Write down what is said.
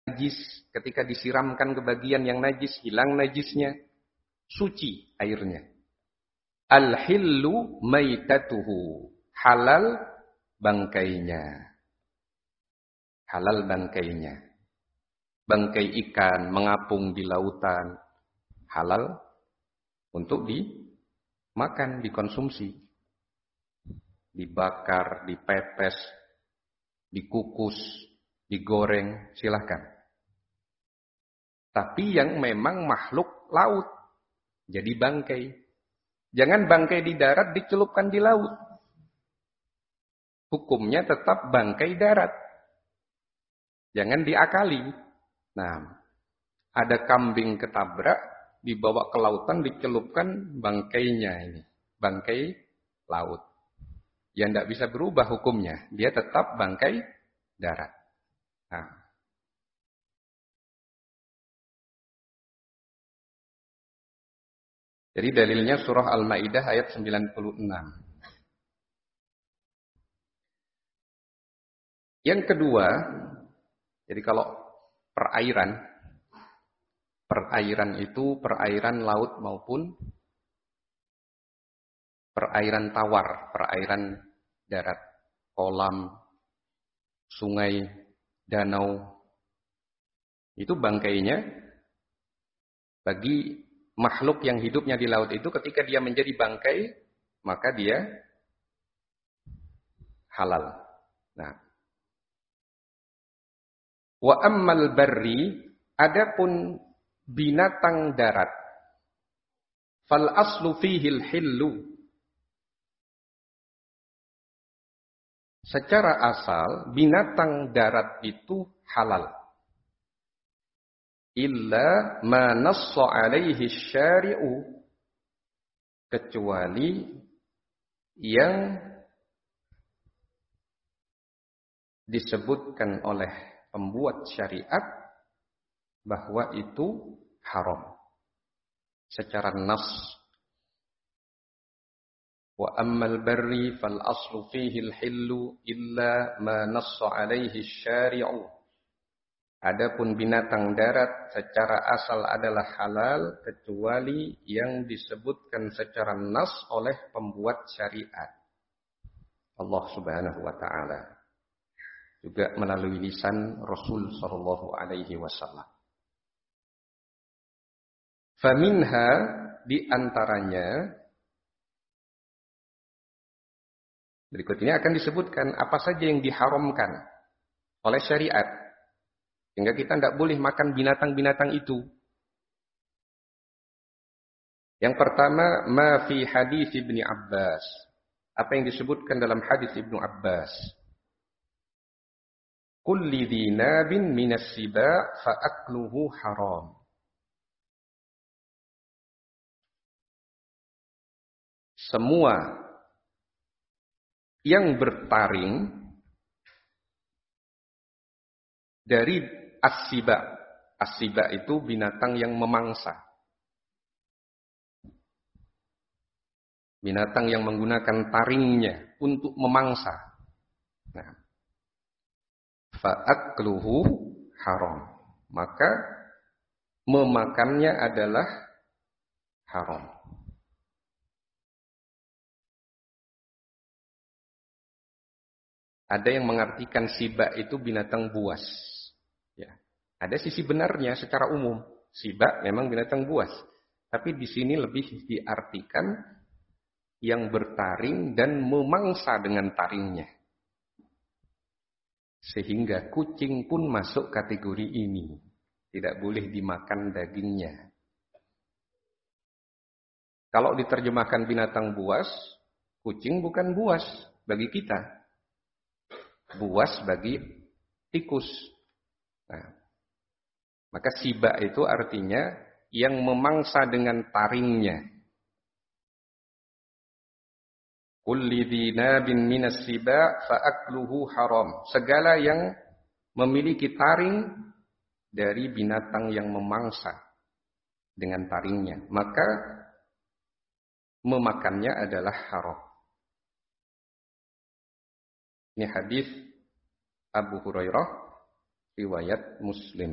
najis, ketika disiramkan ke bagian yang najis, hilang najisnya, suci airnya. Al-hillu maitatuhu, halal bangkainya. Halal bangkainya. Bangkai ikan mengapung di lautan, halal untuk dimakan, dikonsumsi. Dibakar, dipepes, dikukus, digoreng, silahkan. Tapi yang memang makhluk laut, jadi bangkai. Jangan bangkai di darat dicelupkan di laut. Hukumnya tetap bangkai darat. Jangan diakali. Nah, ada kambing ketabrak, dibawa ke lautan, dicelupkan bangkainya ini. Bangkai laut. Ya tidak bisa berubah hukumnya. Dia tetap bangkai darat. Nah. Jadi dalilnya surah Al-Maidah ayat 96. Yang kedua, jadi kalau perairan itu perairan laut maupun perairan tawar, perairan darat, kolam, sungai, danau. Itu bangkainya bagi makhluk yang hidupnya di laut itu, ketika dia menjadi bangkai, maka dia halal. Nah, wa ammal barri, adapun binatang darat, fal aslu fihil hillu. Secara asal binatang darat itu halal. Illa ma nassa alaihi syari'u, kecuali yang disebutkan oleh pembuat syariat bahwa itu haram secara nas. Wa ammal barri fal aslu fihi al-hillu illa ma nassa alaihi syari'u. Adapun binatang darat secara asal adalah halal kecuali yang disebutkan secara nas oleh pembuat syariat. Allah Subhanahu wa taala. Juga melalui lisan Rasul sallallahu alaihi wasallam. Faminha, di antaranya, berikut ini akan disebutkan apa saja yang diharamkan oleh syariat. Sehingga kita tidak boleh makan binatang-binatang itu. Yang pertama, ma fi hadis Ibnu Abbas. Apa yang disebutkan dalam hadis Ibnu Abbas. Kulli dhinabin minas siba' fa akluhu haram. Semua yang bertaring dari as-siba. As-siba itu binatang yang memangsa. Binatang yang menggunakan taringnya untuk memangsa. Nah, fa'akluhu haram. Maka memakannya adalah haram. Ada yang mengartikan siba itu binatang buas. Ya. Ada sisi benarnya secara umum. Siba memang binatang buas. Tapi di sini lebih diartikan yang bertaring dan memangsa dengan taringnya. Sehingga kucing pun masuk kategori ini. Tidak boleh dimakan dagingnya. Kalau diterjemahkan binatang buas, kucing bukan buas bagi kita. Buas bagi tikus. Nah, maka siba itu artinya yang memangsa dengan taringnya. Kulli dhinabin minas siba fa'akluhu haram. Segala yang memiliki taring dari binatang yang memangsa dengan taringnya, maka memakannya adalah haram. Ini hadis Abu Hurairah riwayat Muslim.